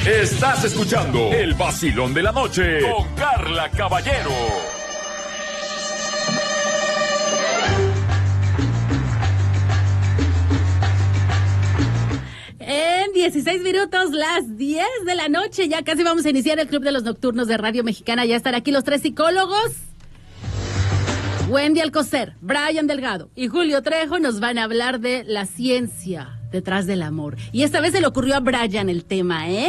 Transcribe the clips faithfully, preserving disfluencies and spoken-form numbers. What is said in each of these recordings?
Estás escuchando el vacilón de la noche con Carla Caballero. En dieciséis minutos, las diez de la noche, ya casi vamos a iniciar el Club de los Nocturnos de Radio Mexicana. Ya están aquí los tres psicólogos. Wendy Alcocer, Brian Delgado y Julio Trejo nos van a hablar de la ciencia detrás del amor. Y esta vez se le ocurrió a Brian el tema, ¿eh?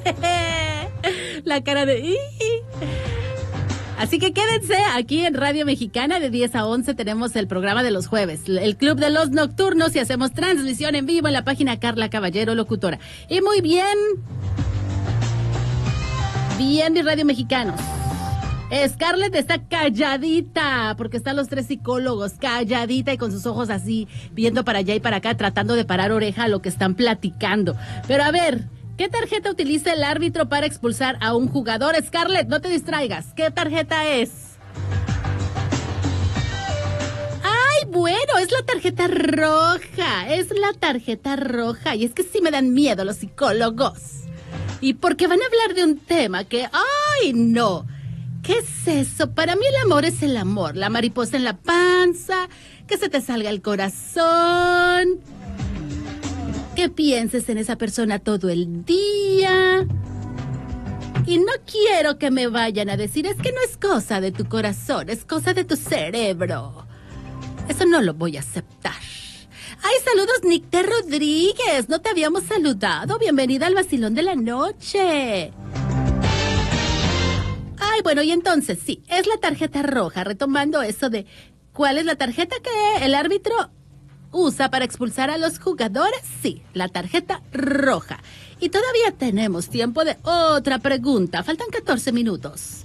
La cara de... Así que quédense aquí en Radio Mexicana de diez a once. Tenemos el programa de los jueves, el Club de los Nocturnos, y hacemos transmisión en vivo en la página Carla Caballero Locutora. Y muy bien, bien de Radio Mexicanos. Scarlett está calladita, porque están los tres psicólogos, calladita y con sus ojos así, viendo para allá y para acá, tratando de parar oreja a lo que están platicando. Pero a ver, ¿qué tarjeta utiliza el árbitro para expulsar a un jugador? Scarlett, no te distraigas. ¿Qué tarjeta es? ¡Ay, bueno! Es la tarjeta roja. Es la tarjeta roja. Y es que sí me dan miedo los psicólogos. Y porque van a hablar de un tema que... ¡Ay, no! ¿Qué es eso? Para mí el amor es el amor. La mariposa en la panza, que se te salga el corazón, que pienses en esa persona todo el día. Y no quiero que me vayan a decir, es que no es cosa de tu corazón, es cosa de tu cerebro. Eso no lo voy a aceptar. ¡Ay, saludos, Nicté Rodríguez! No te habíamos saludado. Bienvenida al vacilón de la noche. Ay, bueno, y entonces, sí, es la tarjeta roja. Retomando eso de cuál es la tarjeta que el árbitro usa para expulsar a los jugadores. Sí, la tarjeta roja. Y todavía tenemos tiempo de otra pregunta. Faltan catorce minutos.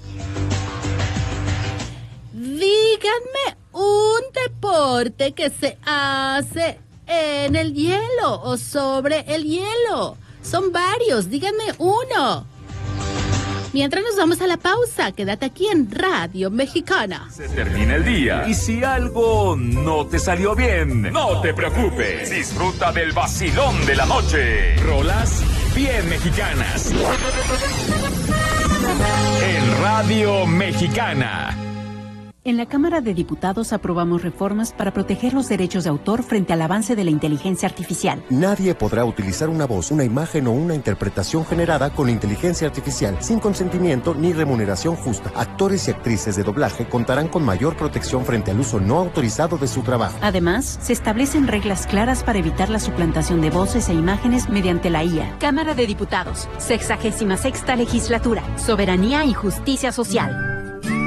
Díganme un deporte que se hace en el hielo o sobre el hielo. Son varios, díganme uno. Mientras nos vamos a la pausa, quédate aquí en Radio Mexicana. Se termina el día y si algo no te salió bien, no te preocupes. Disfruta del vacilón de la noche. Rolas bien mexicanas. En Radio Mexicana. En la Cámara de Diputados aprobamos reformas para proteger los derechos de autor frente al avance de la inteligencia artificial. Nadie podrá utilizar una voz, una imagen o una interpretación generada con inteligencia artificial sin consentimiento ni remuneración justa. Actores y actrices de doblaje contarán con mayor protección frente al uso no autorizado de su trabajo. Además, se establecen reglas claras para evitar la suplantación de voces e imágenes mediante la I A. Cámara de Diputados, sexagésima sexta legislatura, soberanía y justicia social.